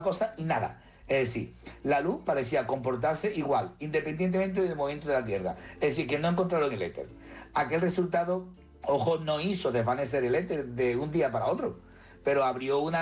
cosa y nada. Es decir, la luz parecía comportarse igual, independientemente del movimiento de la Tierra. Es decir, que no encontraron el éter. Aquel resultado, ojo, no hizo desvanecer el éter de un día para otro, pero abrió una